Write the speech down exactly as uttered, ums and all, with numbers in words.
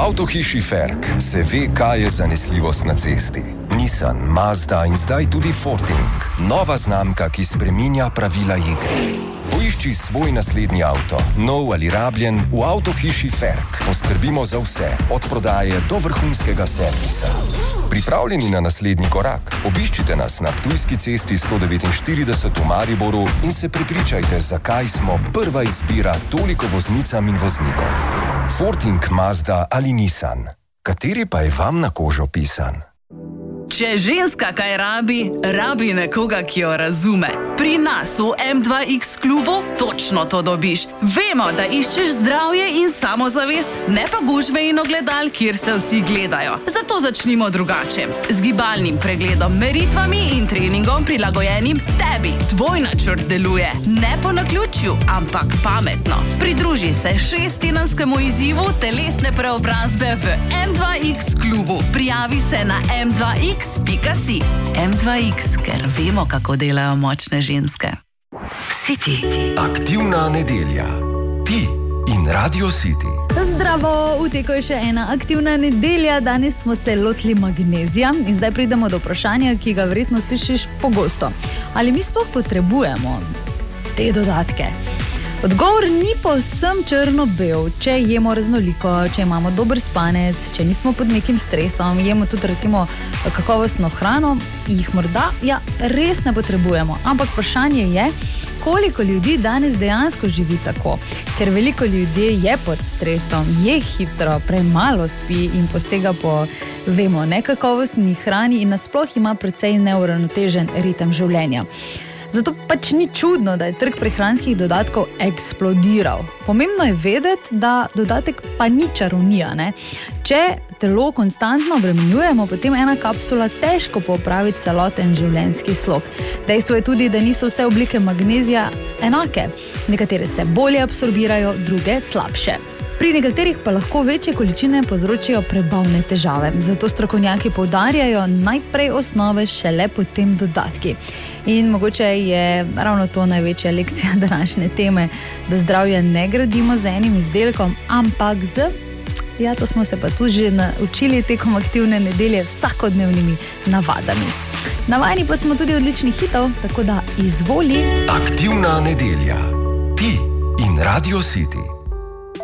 avtohiši Ferk se ve, kaj je zanesljivost na cesti. Nissan, Mazda in zdaj tudi Forting. Nova znamka, ki spreminja pravila igre. Poišči svoj naslednji avto, nov ali rabljen, v avtohiši Ferk. Poskrbimo za vse, od prodaje do vrhunskega servisa. Pripravljeni na naslednji korak? Obiščite nas na Ptujski cesti sto devetinštirideset v Mariboru in se prepričajte, zakaj smo prva izbira toliko voznicam in voznikom. Forting, Mazda ali Nissan. Kateri pa je vam na kožo pisan? Če ženska kaj rabi, rabi nekoga, ki jo razume. Pri nas v em dva iks klubu točno to dobiš. Vemo, da iščeš zdravje in samozavest, ne pa gužve in ogledal, kjer se vsi gledajo. Zato začnimo drugače. Z gibalnim pregledom, meritvami in treningom prilagojenim tebi. Tvoj načrt deluje. Ne po naključju, ampak pametno. Pridruži se šesttedenskemu izzivu telesne preobrazbe v em dva iks klubu. Prijavi se na em dva iks pika si. em dva iks, ker vemo, kako delajo močne ženske. City. Aktivna nedelja. Ti in Radio City. Zdravo, v teku je še ena aktivna nedelja. Danes smo se lotili magnezija in zdaj pridemo do vprašanja, ki ga verjetno slišiš pogosto. Ali mi sploh potrebujemo te dodatke? Odgovor ni povsem črno-bel. Če jemo raznoliko, če imamo dober spanec, če nismo pod nekim stresom, jemo tudi recimo kakovostno hrano, jih morda ja, res ne potrebujemo. Ampak vprašanje je, koliko ljudi danes dejansko živi tako. Ker veliko ljudi je pod stresom, je hitro, premalo spi in posega po, vemo, nekakovostni hrani in nasploh ima precej neuravnotežen ritem življenja. Zato pač ni čudno, da je trg prehranskih dodatkov eksplodiral. Pomembno je vedeti, da dodatek pa ni čarovnija, ne? Če telo konstantno obremenjujemo, potem ena kapsula težko popravi celoten življenjski slog. Dejstvo je tudi, da niso vse oblike magnezija enake. Nekatere se bolje absorbirajo, druge slabše. Pri nekaterih pa lahko večje količine povzročijo prebavne težave. Zato strokovnjaki poudarjajo najprej osnove, šele potem dodatki. In mogoče je ravno to največja lekcija današnje teme, da zdravje ne gradimo z enim izdelkom, ampak z, ja, to smo se pa tu že naučili tekom aktivne nedelje, vsakodnevnimi navadami. Navajeni pa smo tudi odličnih hitov, tako da izvoli. Aktivna nedelja. Ti in Radio City.